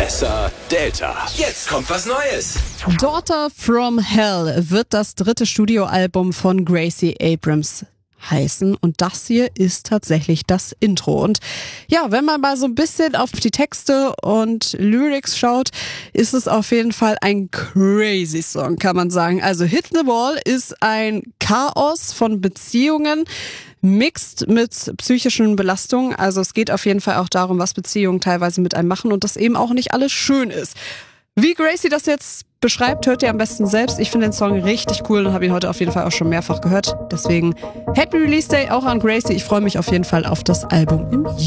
Besser Delta. Jetzt kommt was Neues. Daughter from Hell wird das 3. Studioalbum von Gracie Abrams heißen und das hier ist tatsächlich das Intro. Und ja, wenn man mal so ein bisschen auf die Texte und Lyrics schaut, ist es auf jeden Fall ein crazy Song, kann man sagen. Also Hit the Wall ist ein Chaos von Beziehungen, mixed mit psychischen Belastungen. Also es geht auf jeden Fall auch darum, was Beziehungen teilweise mit einem machen und dass eben auch nicht alles schön ist. Wie Gracie das jetzt beschreibt, hört ihr am besten selbst. Ich finde den Song richtig cool und habe ihn heute auf jeden Fall auch schon mehrfach gehört. Deswegen Happy Release Day auch an Gracie. Ich freue mich auf jeden Fall auf das Album im